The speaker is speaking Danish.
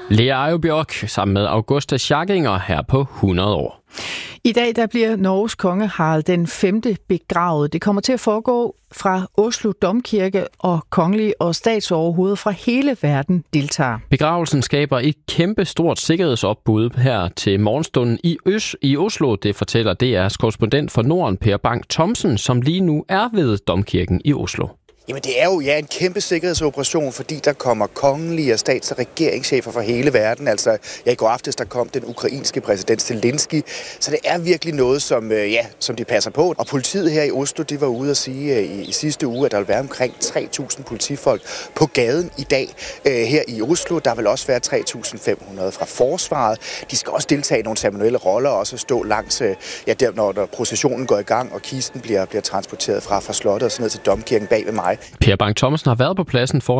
Lea Ajobjørk sammen med Augusta Scharginger her på 100 år. I dag der bliver Norges konge Harald den 5. begravet. Det kommer til at foregå fra Oslo Domkirke, og kongelige og statsoverhoveder fra hele verden deltager. Begravelsen skaber et kæmpe stort sikkerhedsopbud her til morgenstunden i Oslo. Det fortæller DR's korrespondent for Norden, Per Bang Thomsen, som lige nu er ved Domkirken i Oslo. Jamen det er jo en kæmpe sikkerhedsoperation, fordi der kommer kongelige og stats- og regeringschefer fra hele verden. Altså i går aftes der kom den ukrainske præsident Zelensky, så det er virkelig noget, som de passer på. Og politiet her i Oslo, de var ude at sige i sidste uge, at der vil være omkring 3.000 politifolk på gaden i dag her i Oslo. Der vil også være 3.500 fra forsvaret. De skal også deltage i nogle ceremonielle roller og også stå langs, der, når processionen går i gang, og kisten bliver transporteret fra slottet og så ned til domkirken bag ved mig. Per Bang Thomsen har været på pladsen for